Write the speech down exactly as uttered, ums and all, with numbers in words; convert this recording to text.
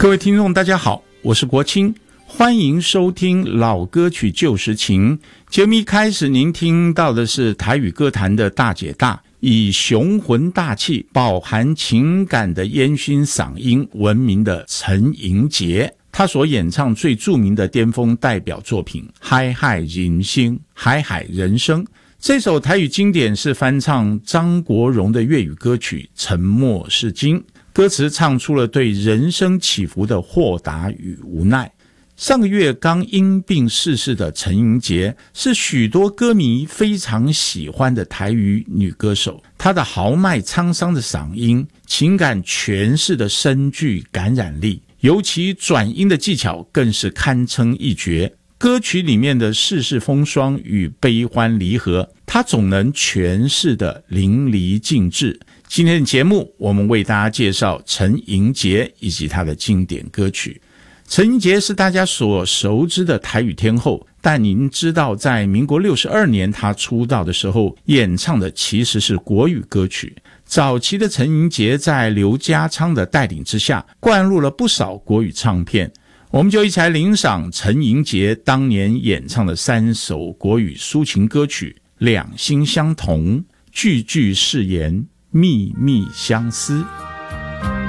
各位听众大家好，我是国清，欢迎收听老歌曲旧时情。节目一开始您听到的是台语歌坛的大姐大，以雄浑大气饱含情感的烟熏嗓音闻名的陈盈杰，他所演唱最著名的巅峰代表作品海海人生，海海人生。这首台语经典是翻唱张国荣的粤语歌曲沉默是金，歌词唱出了对人生起伏的豁达与无奈。上个月刚因病逝世的陈盈杰是许多歌迷非常喜欢的台语女歌手，她的豪迈沧桑的嗓音，情感诠释的深具感染力，尤其转音的技巧更是堪称一绝。歌曲里面的世事风霜与悲欢离合，她总能诠释的淋漓尽致。今天的节目，我们为大家介绍陈盈杰以及她的经典歌曲。陈盈杰是大家所熟知的台语天后，但您知道在民国六十二年她出道的时候，演唱的其实是国语歌曲。早期的陈盈杰在刘家昌的带领之下，灌入了不少国语唱片。我们就一起来领赏陈盈杰当年演唱的三首国语抒情歌曲：两心相同、句句誓言、秘密相思。